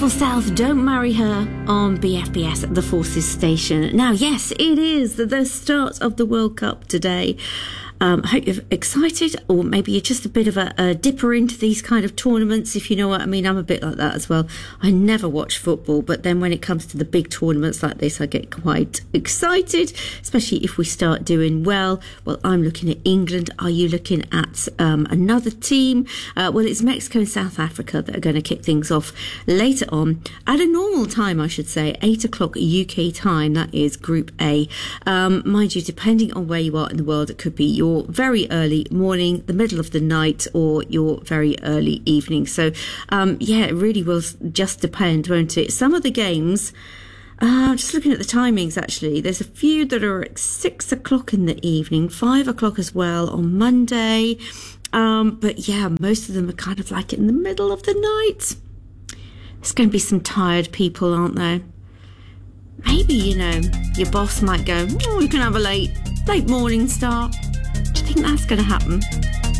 Beautiful South, Don't Marry Her on BFBS, the Forces station. Now, yes, it is the start of the World Cup today. I hope you're excited, or maybe you're just a bit of a dipper into these kind of tournaments, if you know what I mean. I'm a bit like that as well. I never watch football, but then when it comes to the big tournaments like this, I get quite excited, especially if we start doing well. Well, I'm looking at England. Are you looking at another team? Well, it's Mexico and South Africa that are going to kick things off later on at a normal time, I should say, 8 o'clock UK time. That is Group A. Mind you, depending on where you are in the world, it could be your very early morning, the middle of the night, or your very early evening. So, yeah, it really will just depend, won't it? Some of the games, just looking at the timings, actually, there's a few that are at 6 o'clock in the evening, 5 o'clock as well on Monday. But yeah, most of them are kind of like in the middle of the night. There's going to be some tired people, aren't there? Maybe, you know, your boss might go, oh, you can have a late morning start. Do you think that's going to happen?